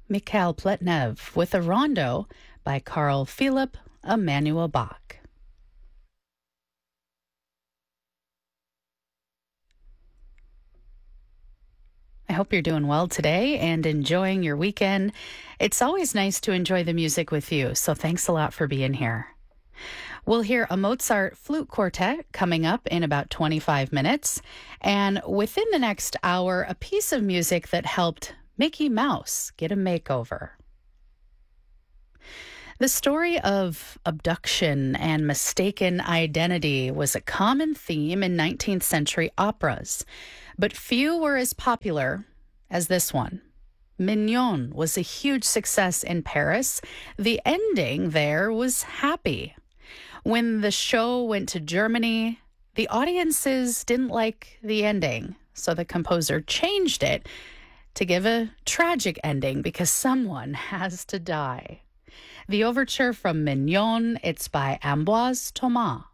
Mikhail Pletnev with a rondo by Carl Philipp Emanuel Bach. I hope you're doing well today and enjoying your weekend. It's always nice to enjoy the music with you, so thanks a lot for being here. We'll hear a Mozart flute quartet coming up in about 25 minutes, and within the next hour, a piece of music that helped Mickey Mouse get a makeover. The story of abduction and mistaken identity was a common theme in 19th century operas, but few were as popular as this one. Mignon was a huge success in Paris. The ending there was happy. When the show went to Germany, the audiences didn't like the ending, so the composer changed it to give a tragic ending because someone has to die. The overture from Mignon, it's by Ambroise Thomas.